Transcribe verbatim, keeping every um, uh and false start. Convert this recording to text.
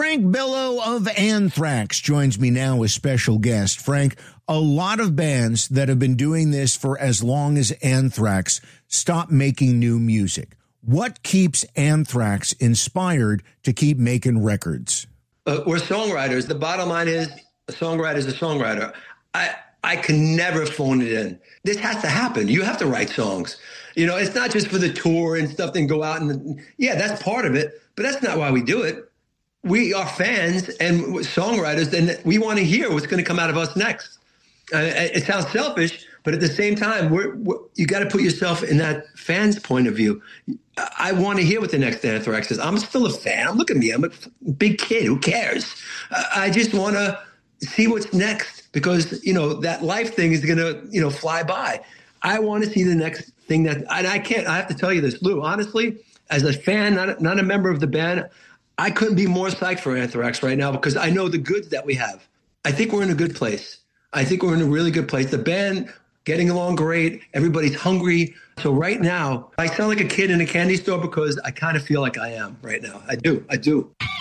Frank Bello of Anthrax joins me now as special guest. Frank, a lot of bands that have been doing this for as long as Anthrax stop making new music. What keeps Anthrax inspired to keep making records? Uh, we're songwriters. The bottom line is a songwriter is a songwriter. I I can never phone it in. This has to happen. You have to write songs. You know, it's not just for the tour and stuff, then go out and, yeah, that's part of it, but that's not why we do it. We are fans and songwriters, and we want to hear what's going to come out of us next. Uh, it sounds selfish, but at the same time, we're, we're, you got to put yourself in that fan's point of view. I, I want to hear what the next Anthrax is. I'm still a fan. Look at me. I'm a big kid. Who cares? I, I just want to see what's next because, you know, that life thing is going to, you know, fly by. I want to see the next thing that, and I can't, I have to tell you this, Lou, honestly, as a fan, not a, not a member of the band, I couldn't be more psyched for Anthrax right now because I know the goods that we have. I think we're in a good place. I think we're in a really good place. The band getting along great. Everybody's hungry. So right now, I sound like a kid in a candy store because I kind of feel like I am right now. I do. I do.